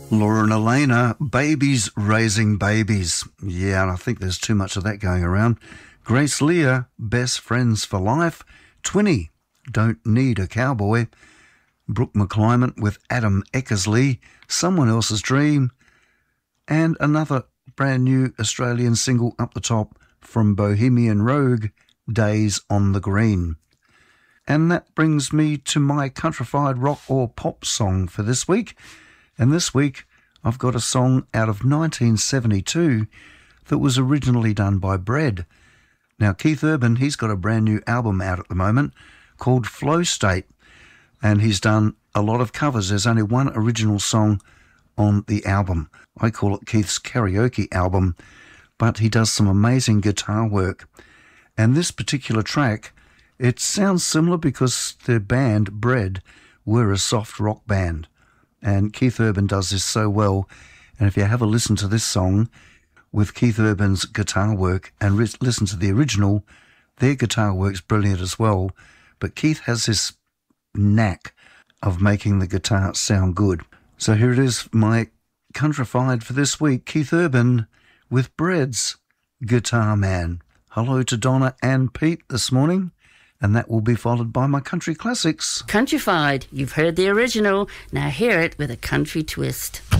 Laura and Elena, babies raising babies. Yeah, and I think there's too much of that going around. Grace Leah, best friends for life. Twinny, don't need a cowboy. Brooke McClymont with Adam Eckersley, someone else's dream. And another brand new Australian single up the top from Bohemian Rogue, Days on the Green. And that brings me to my countrified rock or pop song for this week. And this week, I've got a song out of 1972 that was originally done by Bread. Now, Keith Urban, he's got a brand new album out at the moment called Flow State, and he's done a lot of covers. There's only one original song on the album. I call it Keith's karaoke album, but he does some amazing guitar work. And this particular track, it sounds similar because their band, Bread, were a soft rock band. And Keith Urban does this so well. And if you have a listen to this song with Keith Urban's guitar work and listen to the original, their guitar work's brilliant as well. But Keith has this knack of making the guitar sound good. So here it is, my countrified for this week, Keith Urban with Bread's Guitar Man. Hello to Donna and Pete this morning. And that will be followed by my country classics. Countrified, you've heard the original, now hear it with a country twist.